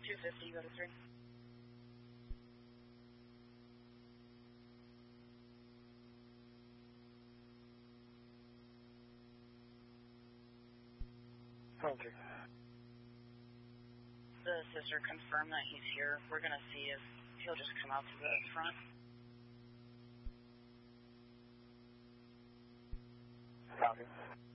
250, go to 3. Okay. The sister confirmed that he's here. We're going to see if he'll just come out to the front. Copy.